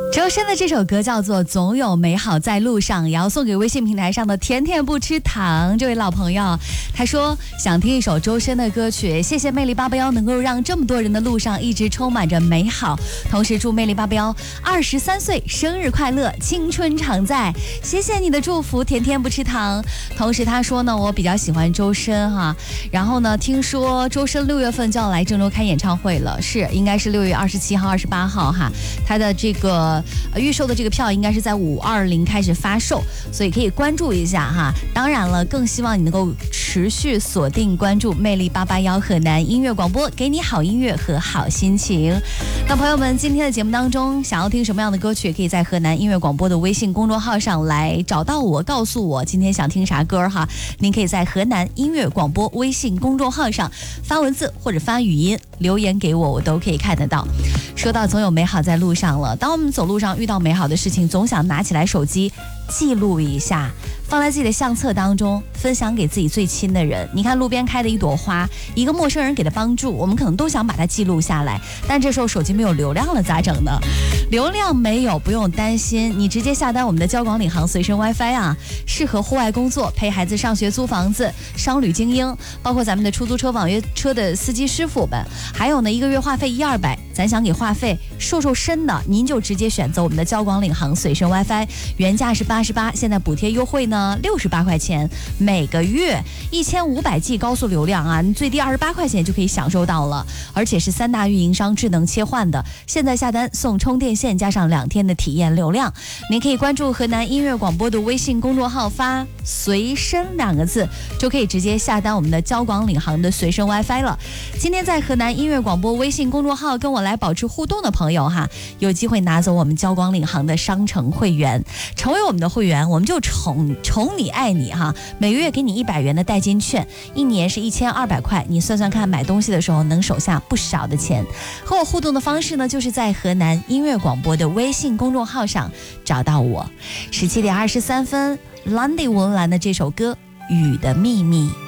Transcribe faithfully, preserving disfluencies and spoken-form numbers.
周深的这首歌叫做《总有美好在路上》，也要送给微信平台上的甜甜不吃糖这位老朋友。他说想听一首周深的歌曲，谢谢魅力八八幺能够让这么多人的路上一直充满着美好，同时祝魅力八八幺二十三岁生日快乐，青春常在。谢谢你的祝福，甜甜不吃糖。同时他说呢，我比较喜欢周深哈，然后呢，听说周深六月份就要来郑州开演唱会了，是应该是六月二十七号、二十八号哈，他的这个。呃，预售的这个票应该是在五二零开始发售，所以可以关注一下哈。当然了，更希望你能够持续锁定关注魅力八八幺河南音乐广播，给你好音乐和好心情。那朋友们，今天的节目当中想要听什么样的歌曲，可以在河南音乐广播的微信公众号上来找到我，告诉我今天想听啥歌哈。您可以在河南音乐广播微信公众号上发文字或者发语音留言给我，我都可以看得到。说到总有美好在路上了，当我们走路上遇到美好的事情，总想拿起来手机记录一下，放在自己的相册当中，分享给自己最亲的人。你看路边开的一朵花，一个陌生人给的帮助，我们可能都想把它记录下来，但这时候手机没有流量了咋整呢？流量没有不用担心，你直接下单我们的交广领航随身 WiFi 啊，适合户外工作、陪孩子上学、租房子、商旅精英，包括咱们的出租车、网约车的司机师傅们，还有呢一个月话费一二百，咱想给话费瘦瘦身的，您就直接选择我们的交广领航随身 WiFi， 原价是八十八，现在补贴优惠呢六十八块钱，每个月一千五百 G 高速流量啊，你最低二十八块钱就可以享受到了，而且是三大运营商智能切换的，现在下单送充电线加上两天的体验流量。您可以关注河南音乐广播的微信公众号，发随身两个字就可以直接下单我们的交广领航的随身 WiFi 了。今天在河南音乐广播微信公众号跟我来保持互动的朋友哈，有机会拿走我们交广领航的商城会员，成为我们的会员，我们就宠宠你爱你哈，每个月给你一百元的代金券，一年是一千二百块，你算算看，买东西的时候能省下不少的钱。和我互动的方式呢，就是在河南音乐广播的微信公众号上找到我。十七点二十三分，兰迪文兰的这首歌《雨的秘密》。